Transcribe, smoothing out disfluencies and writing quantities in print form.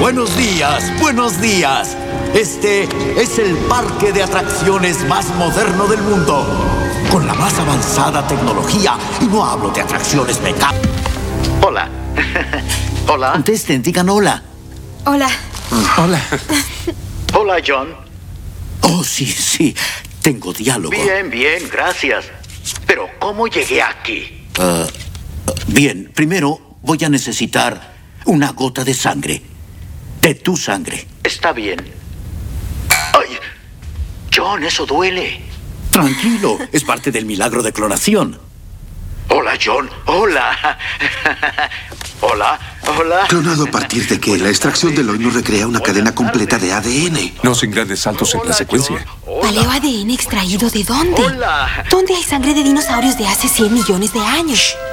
Buenos días, buenos días. Este es el parque de atracciones más moderno del mundo, con la más avanzada tecnología. Y no hablo de atracciones mecánicas. Hola. Hola. Contesten, digan hola. Hola. Hola. Hola, John. Oh, sí. Tengo diálogo. Bien, gracias. Pero, ¿cómo llegué aquí? Bien, primero voy a necesitar una gota de sangre. De tu sangre. Está bien. ¡Ay! John, eso duele. Tranquilo, es parte del milagro de clonación. Hola, John. Hola. Hola. ¿Clonado a partir de qué? La extracción del hoy nos recrea una cadena completa de ADN. No sin grandes saltos en la secuencia. ¿Paleo ADN extraído de dónde? Hola. ¿Dónde hay sangre de dinosaurios de hace 100 millones de años?